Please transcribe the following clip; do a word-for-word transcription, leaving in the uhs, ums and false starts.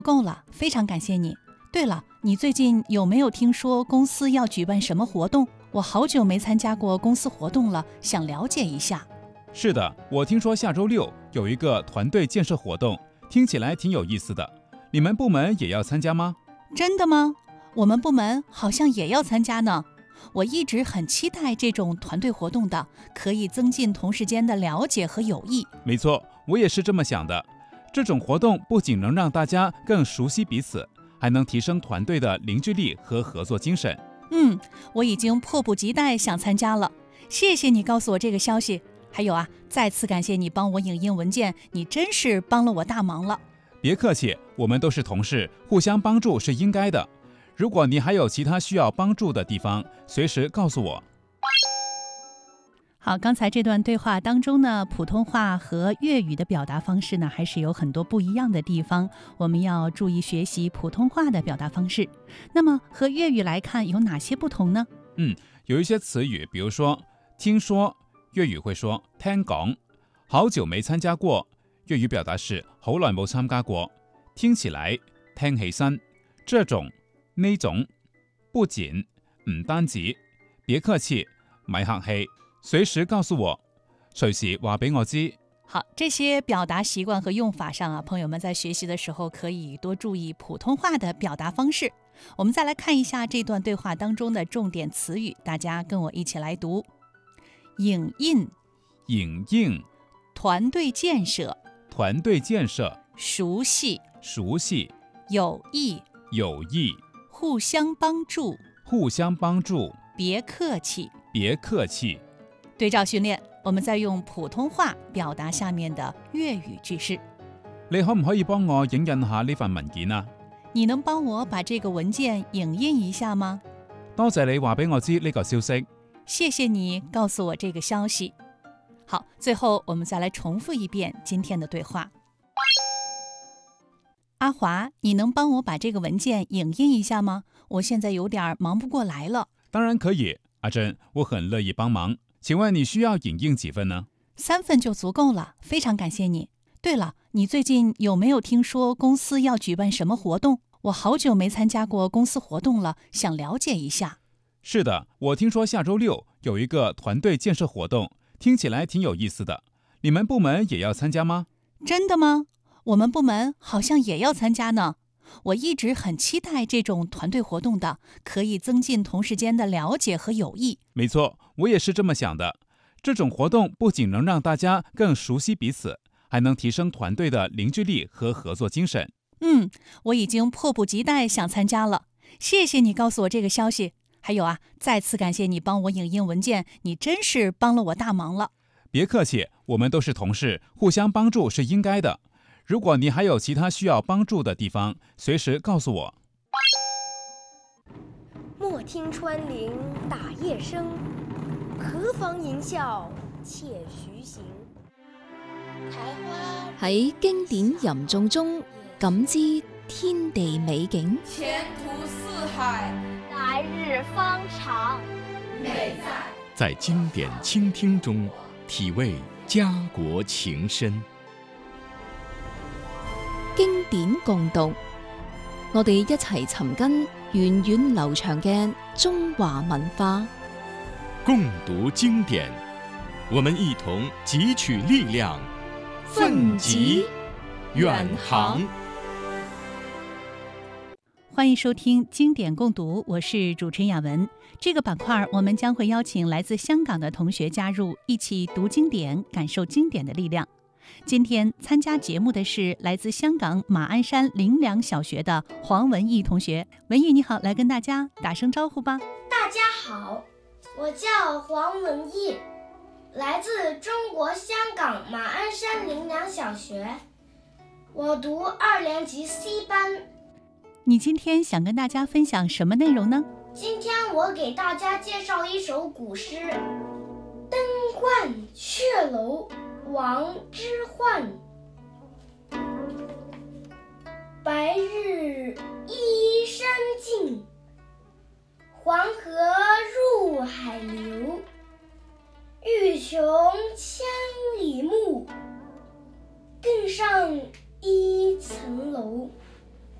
够了，非常感谢你。对了，你最近有没有听说公司要举办什么活动？我好久没参加过公司活动了，想了解一下。 是的，我听说下周六有一个团队建设活动，听起来挺有意思的。你们部门也要参加吗？ 真的吗？我们部门好像也要参加呢。我一直很期待这种团队活动的，可以增进同事间的了解和友谊。 没错，我也是这么想的。这种活动不仅能让大家更熟悉彼此，还能提升团队的凝聚力和合作精神。 嗯，我已经迫不及待想参加了。谢谢你告诉我这个消息。还有啊，再次感谢你帮我影印文件，你真是帮了我大忙了。 别客气，我们都是同事，互相帮助是应该的。如果你还有其他需要帮助的地方，随时告诉我。 好，刚才这段对话当中呢，普通话和粤语的表达方式呢，还是有很多不一样的地方，我们要注意学习普通话的表达方式。那么和粤语来看有哪些不同呢？ 嗯，有一些词语，比如说听说，粤語會說聽講，好久沒參加過，粵語表達是好耐冇參加過。聽起來，聽起身，這種，呢種，不僅，唔單止，別客氣，咪客氣，隨時告訴我，隨時話俾我知。 好，這些表達習慣和用法上啊，朋友們在學習的時候可以多注意普通話的表達方式。我們再來看一下這段對話當中的重點詞語，大家跟我一起來讀。影印， 影印， 團隊建設， 團隊建設， 熟悉， 熟悉， 友誼， 友誼， 互相幫助， 互相幫助， 別客氣， 別客氣。 對照訓練，我們再用普通話表達下面的粵語句式。 你可唔可以幫我影印下呢份文件啊？ 你能幫我把這個文件影印一下嗎？ 多謝你話俾我知呢個消息。 謝謝你告訴我這個消息。好，最後我們再來重複一遍今天的對話。阿華，你能幫我把這個文件影印一下嗎？我現在有點忙不過來了。 當然可以，阿珍，我很樂意幫忙。請問你需要影印幾份呢？ 三份就足夠了，非常感謝你。對了，你最近有沒有聽說公司要舉辦什麼活動？我好久沒參加過公司活動了，想了解一下。 是的，我聽說下周六有一個團隊建設活動，聽起來挺有意思的。你們部門也要參加嗎？ 真的嗎？我們部門好像也要參加呢。我一直很期待這種團隊活動的，可以增進同事間的了解和友誼。 沒錯，我也是這麼想的。這種活動不僅能讓大家更熟悉彼此，還能提升團隊的凝聚力和合作精神。 嗯，我已經迫不及待想參加了。謝謝你告訴我這個消息。還有啊，再次感謝你幫我影印文件，你真是幫了我大忙了。 別客氣，我們都是同事，互相幫助是應該的。如果你還有其他需要幫助的地方，隨時告訴我。 莫聽穿林打葉聲，何妨吟嘯且徐行。 喺經典吟誦中感知天地美景， 前途似海， 來日方長。 美在在經典傾聽中體味家國情深。 經典共讀，我哋一齊尋根源遠流長嘅中華文化。 共讀經典，我們一同汲取力量，奮楫遠航。 歡迎收聽經典共讀，我是主持人雅文。這個板塊我們將會邀請來自香港的同學加入，一起讀經典，感受經典的力量。今天參加節目的是來自香港馬鞍山靈糧小學的黃文義同學。文義你好，來跟大家打聲招呼吧。 大家好，我叫黃文義，來自中國香港馬鞍山靈糧小學，我讀二年級 C 班。 你今天想跟大家分享什麼內容呢？ 今天我給大家介紹一首古詩《登鸛雀樓王之渙》。白